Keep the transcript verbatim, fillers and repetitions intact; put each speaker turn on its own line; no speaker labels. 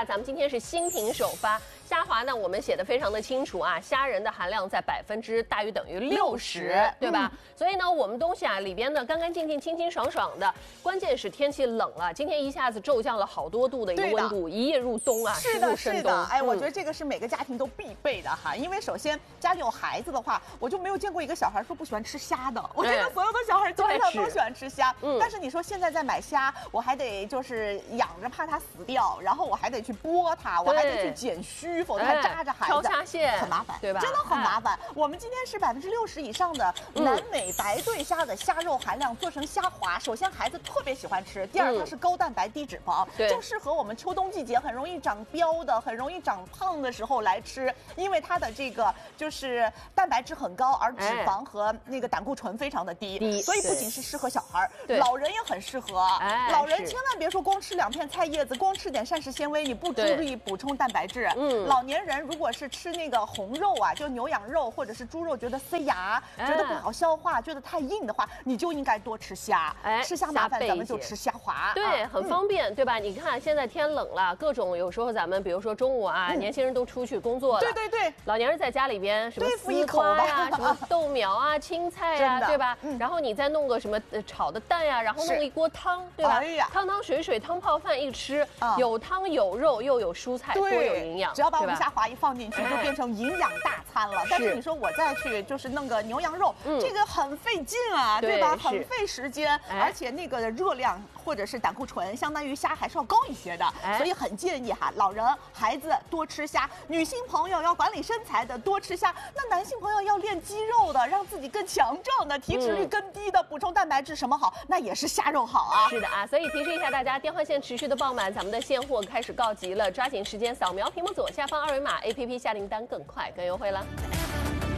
咱们今天是新品首发。虾滑呢，我们写的非常的清楚啊，虾仁的含量在百分之大于等于六十，对吧？嗯、所以呢，我们东西啊里边呢干干净净、清清爽爽的。关键是天气冷了，今天一下子骤降了好多度的一个温度，一夜入冬啊，
是的，是的。哎，
嗯、
我觉得这个是每个家庭都必备的哈，因为首先家里有孩子的话，我就没有见过一个小孩说不喜欢吃虾的。我觉得所有的小孩基本上都喜欢吃虾。嗯、但是你说现在在买虾，我还得就是养着怕它死掉，然后我还得去剥它，我还得去剪须，否则它扎着孩子，
挑虾线
很麻烦，
对吧？
真的很麻烦。我们今天是百分之六十以上的南美白对虾的虾肉含量做成虾滑，首先孩子特别喜欢吃，第二它是高蛋白低脂肪，就适合我们秋冬季节很容易长膘的、很容易长胖的时候来吃，因为它的这个就是蛋白质很高，而脂肪和那个胆固醇非常的低，所以不仅是适合小孩，老人也很适合。老人千万别说光吃两片菜叶子，光吃点膳食纤维，你不注意补充蛋白质。嗯，老年人如果是吃那个红肉啊，就牛羊肉或者是猪肉，觉得塞牙，觉得不好消化，觉得太硬的话，你就应该多吃虾。哎，吃虾麻烦，咱们就吃虾滑，
对，很方便，对吧？你看现在天冷了，各种有时候咱们比如说中午啊，年轻人都出去工作了，
对对对，
老年人在家里边什么丝瓜呀、什么豆苗啊、青菜呀，对吧？然后你再弄个什么炒的蛋呀，然后弄一锅汤，对吧？汤汤水水汤泡饭一吃，有汤有肉又有蔬菜，多有营养。
只要把我们虾滑一放进去，就变成营养大餐了。但是你说我再去就是弄个牛羊肉，这个很费劲啊，对吧？很费时间，而且那个热量或者是胆固醇，相当于虾还是要高一些的，所以很建议哈，老人孩子多吃虾，女性朋友要管理身材的多吃虾，那男性朋友要练肌肉的，让自己更强壮的，体脂率更低的，补充蛋白质什么好，那也是虾肉好啊。
是的啊，所以提示一下大家，电话线持续的爆满，咱们的现货开始告急了，抓紧时间扫描屏幕左下方二维码 ，A P P 下订单更快更优惠了。